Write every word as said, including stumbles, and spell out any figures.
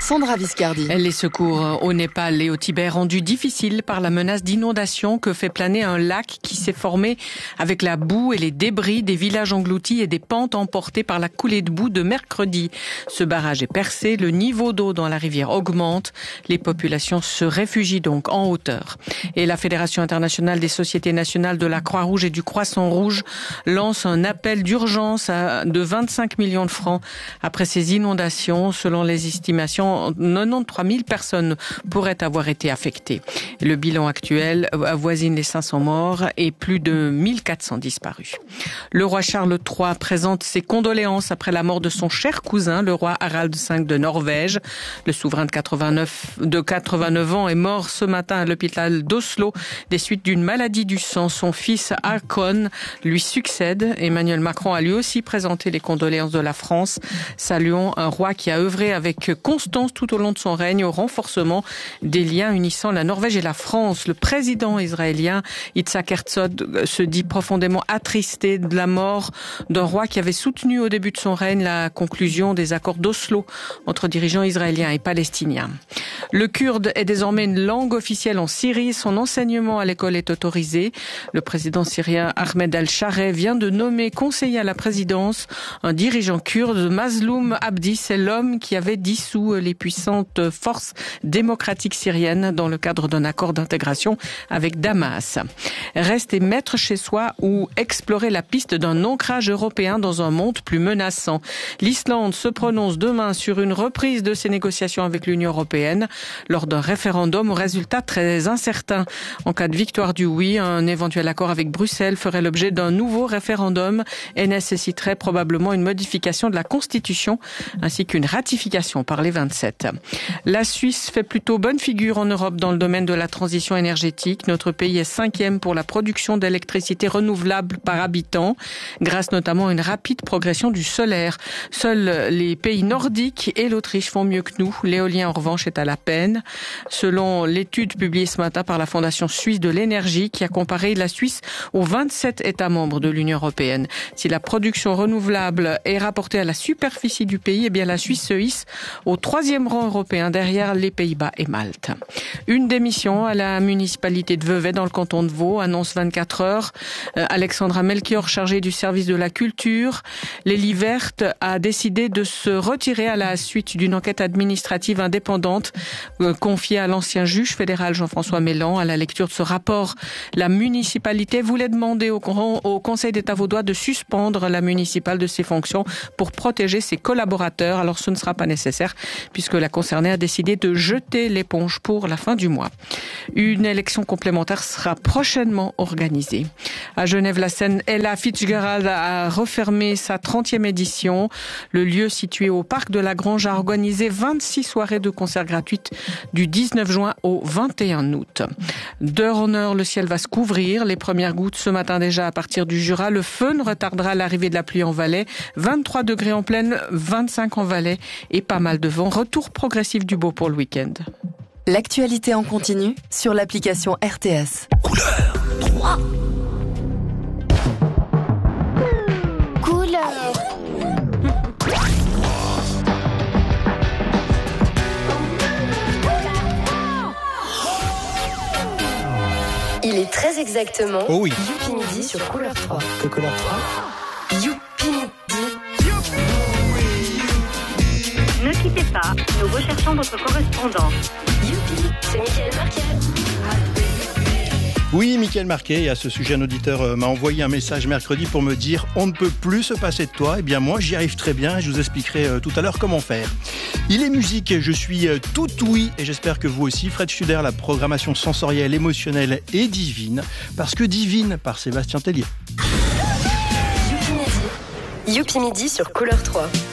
Sandra Viscardi. Les secours au Népal et au Tibet rendus difficiles par la menace d'inondation que fait planer un lac qui s'est formé avec la boue et les débris des villages engloutis et des pentes emportées par la coulée de boue de mercredi. Ce barrage est percé, le niveau d'eau dans la rivière augmente. Les populations se réfugient donc en hauteur. Et la Fédération internationale des sociétés nationales de la Croix-Rouge et du Croissant-Rouge lance un appel d'urgence de vingt-cinq millions de francs après ces inondations. Selon les estimations, quatre-vingt-treize mille personnes pourraient avoir été affectées. Le bilan actuel avoisine les cinq cents morts et plus de mille quatre cents disparus. Le roi Charles trois présente ses condoléances après la mort de son cher cousin, le roi Harald cinq de Norvège. Le souverain de quatre-vingt-neuf, de quatre-vingt-neuf ans est mort ce matin à l'hôpital d'Oslo des suites d'une maladie du sang. Son fils Håkon lui succède. Emmanuel Macron a lui aussi présenté les condoléances de la France. Saluons un roi qui a œuvré avec constance tout au long de son règne au renforcement des liens unissant la Norvège et la France. Le président israélien Yitzhak Herzog se dit profondément attristé de la mort d'un roi qui avait soutenu au début de son règne la conclusion des accords d'Oslo entre dirigeants israéliens et palestiniens. Le kurde est désormais une langue officielle en Syrie. Son enseignement à l'école est autorisé. Le président syrien Ahmed al-Shareh vient de nommer conseiller à la présidence un dirigeant kurde, Mazloum Abdi. C'est l'homme qui avait dissous les puissantes forces démocratiques syriennes dans le cadre d'un accord d'intégration avec Damas. Rester maître chez soi ou explorer la piste d'un ancrage européen dans un monde plus menaçant. L'Islande se prononce demain sur une reprise de ses négociations avec l'Union européenne lors d'un référendum au résultat très incertain. En cas de victoire du oui, un éventuel accord avec Bruxelles ferait l'objet d'un nouveau référendum et nécessiterait probablement une modification de la Constitution ainsi qu'une ratification par les vingt-sept. La Suisse fait plutôt bonne figure en Europe dans le domaine de la transition énergétique. Notre pays est cinquième pour la production d'électricité renouvelable par habitant, grâce notamment à une rapide progression du solaire. Seuls les pays nordiques et l'Autriche font mieux que nous. L'éolien, en revanche, est à la peine. Selon l'étude publiée ce matin par la Fondation suisse de l'énergie, qui a comparé la Suisse aux vingt-sept États membres de l'Union européenne. Si la production renouvelable est rapportée à la superficie du pays, eh bien la Suisse se hisse au troisième rang européen derrière les Pays-Bas et Malte. Une démission à la municipalité de Vevey dans le canton de Vaud, annonce vingt-quatre heures. Euh, Alexandra Melchior, chargée du service de la culture, l'Élie verte a décidé de se retirer à la suite d'une enquête administrative indépendante euh, confiée à l'ancien juge fédéral Jean-François Mélan. À la lecture de ce rapport, la municipalité voulait demander au, au Conseil d'État vaudois de suspendre la municipale de ses fonctions pour protéger ses collaborateurs. Alors ce ne sera pas nécessaire puisque la concernée a décidé de jeter l'éponge pour la fin du mois. Une élection complémentaire sera prochainement organisée. À Genève-la-Seine, Ella Fitzgerald a refermé sa trentième édition. Le lieu situé au parc de la Grange a organisé vingt-six soirées de concerts gratuites du dix-neuf juin au vingt et un août. D'heure en heure, le ciel va se couvrir. Les premières gouttes ce matin déjà à partir du Jura. Le feu ne retardera l'arrivée de la pluie en Valais. vingt-trois degrés en plaine, vingt-cinq en Valais et pas mal de vent. Retour progressif du beau pour le week-end. L'actualité en continu sur l'application R T S. Couleur trois. Couleur. Il est très exactement Oh oui. Youpi Midi sur Couleur trois. Que Couleur trois. Youpi Midi. Ne quittez pas, nous recherchons votre correspondant. Youpi, c'est Michael Marquet. Oui, Michael Marquet, et à ce sujet, un auditeur euh, m'a envoyé un message mercredi pour me dire « On ne peut plus se passer de toi ». Eh bien moi, j'y arrive très bien et je vous expliquerai euh, tout à l'heure comment faire. Il est musique, je suis euh, tout oui et j'espère que vous aussi. Fred Studer, la programmation sensorielle, émotionnelle et divine, parce que divine par Sébastien Tellier. Youpi Midi. Youpi Midi sur Couleur trois.